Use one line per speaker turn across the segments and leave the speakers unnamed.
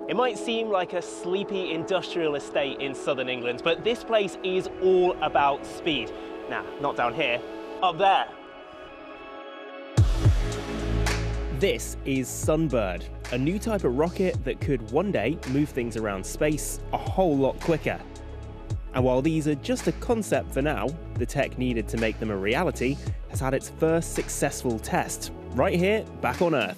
It might seem like a sleepy industrial estate in southern England, but this place is all about speed. Nah, not down here, up there. This is Sunbird, a new type of rocket that could one day move things around space a whole lot quicker. And while these are just a concept for now, the tech needed to make them a reality has had its first successful test, right here, back on Earth.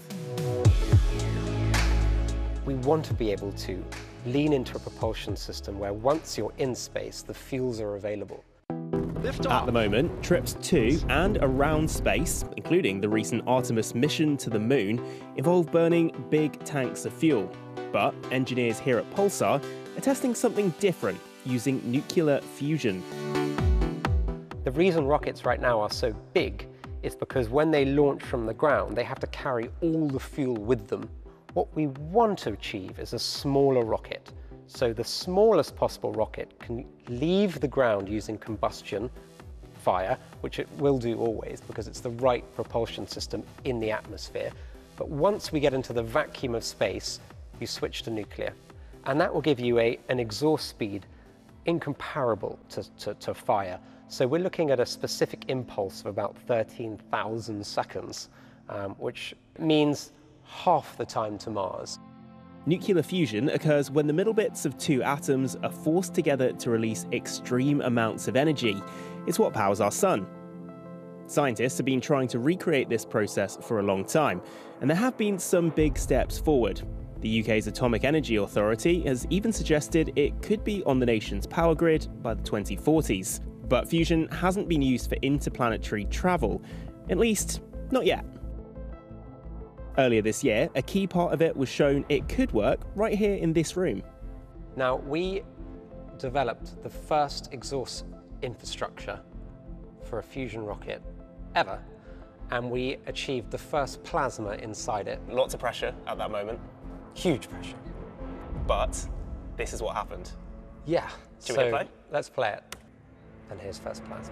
We want to be able to lean into a propulsion system where once you're in space, the fuels are available.
At the moment, trips to and around space, including the recent Artemis mission to the moon, involve burning big tanks of fuel. But engineers here at Pulsar are testing something different, using nuclear fusion.
The reason rockets right now are so big is because when they launch from the ground, they have to carry all the fuel with them. What we want to achieve is a smaller rocket. So the smallest possible rocket can leave the ground using combustion, fire, which it will do always because it's the right propulsion system in the atmosphere. But once we get into the vacuum of space, you switch to nuclear. And that will give you an exhaust speed incomparable to fire. So we're looking at a specific impulse of about 13,000 seconds, which means half the time to Mars.
Nuclear fusion occurs when the middle bits of two atoms are forced together to release extreme amounts of energy. It's what powers our sun. Scientists have been trying to recreate this process for a long time, and there have been some big steps forward. The UK's Atomic Energy Authority has even suggested it could be on the nation's power grid by the 2040s. But fusion hasn't been used for interplanetary travel, at least not yet. Earlier this year, a key part of it was shown it could work right here in this room.
Now, we developed the first exhaust infrastructure for a fusion rocket ever, and we achieved the first plasma inside it.
Lots of pressure at that moment.
Huge pressure.
But this is what happened.
Yeah.
Should we hit play?
Let's play it. And here's first plasma.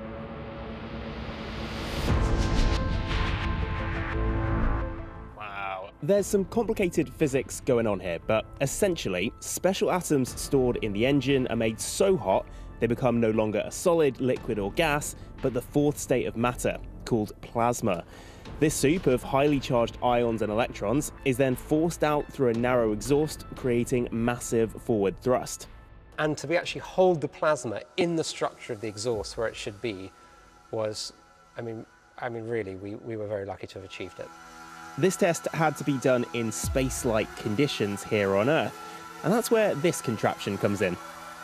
There's some complicated physics going on here, but essentially, special atoms stored in the engine are made so hot they become no longer a solid, liquid or gas, but the fourth state of matter, called plasma. This soup of highly charged ions and electrons is then forced out through a narrow exhaust, creating massive forward thrust.
And to actually hold the plasma in the structure of the exhaust where it should be was, I mean, really, we were very lucky to have achieved it.
This test had to be done in space-like conditions here on Earth, and that's where this contraption comes in.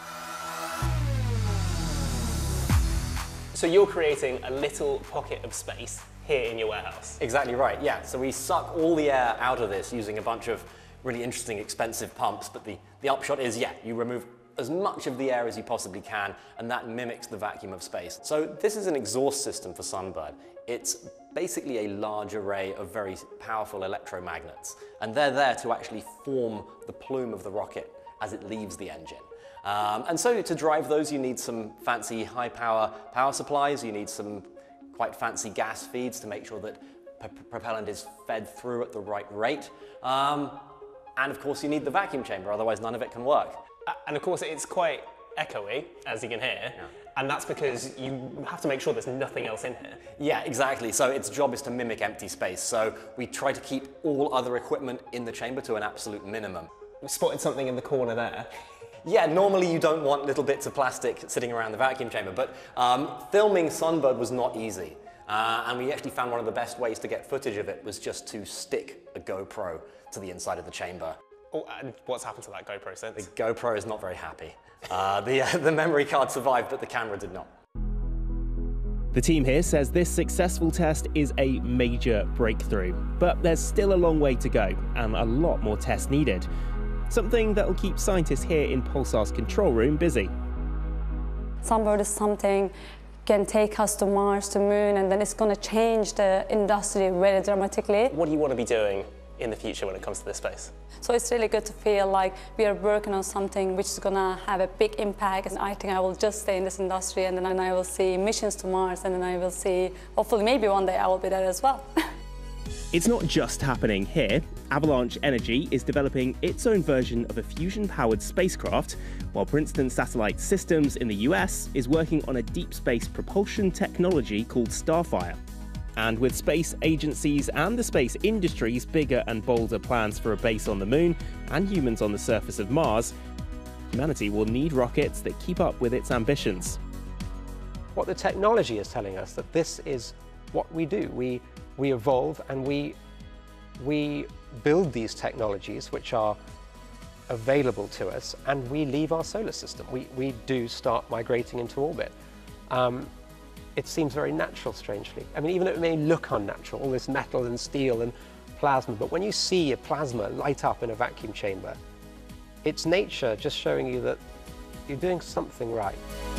So you're creating a little pocket of space here in your warehouse.
Exactly right, yeah. So we suck all the air out of this using a bunch of really interesting, expensive pumps, but the upshot is, yeah, you remove as much of the air as you possibly can, and that mimics the vacuum of space. So this is an exhaust system for Sunbird. It's basically a large array of very powerful electromagnets, and they're there to actually form the plume of the rocket as it leaves the engine. And so to drive those, you need some fancy high power supplies, you need some quite fancy gas feeds to make sure that propellant is fed through at the right rate. And of course you need the vacuum chamber, otherwise none of it can work.
And of course it's quite echoey, as you can hear, yeah. And that's because you have to make sure there's nothing else in here.
Yeah, exactly. So its job is to mimic empty space. So we try to keep all other equipment in the chamber to an absolute minimum.
We spotted something in the corner there.
Yeah, normally you don't want little bits of plastic sitting around the vacuum chamber, but filming Sunbird was not easy. And we actually found one of the best ways to get footage of it was just to stick a GoPro to the inside of the chamber.
Oh, and what's happened to that GoPro since?
The GoPro is not very happy. The memory card survived, but the camera did not.
The team here says this successful test is a major breakthrough, but there's still a long way to go and a lot more tests needed. Something that'll keep scientists here in Pulsar's control room busy.
Sunbird is something can take us to Mars, to Moon, and then it's going to change the industry very dramatically.
What do you want to be doing in the future when it comes to this space?
So it's really good to feel like we are working on something which is going to have a big impact, and I think I will just stay in this industry, and then I will see missions to Mars, and then I will see, hopefully maybe one day I will be there as well.
It's not just happening here. Avalanche Energy is developing its own version of a fusion-powered spacecraft, while Princeton Satellite Systems in the US is working on a deep space propulsion technology called Starfire. And with space agencies and the space industry's bigger and bolder plans for a base on the Moon and humans on the surface of Mars, humanity will need rockets that keep up with its ambitions.
What the technology is telling us, that this is what we do. We evolve and we build these technologies which are available to us, and we leave our solar system. We do start migrating into orbit. It seems very natural, strangely. I mean, even though it may look unnatural, all this metal and steel and plasma, but when you see a plasma light up in a vacuum chamber, it's nature just showing you that you're doing something right.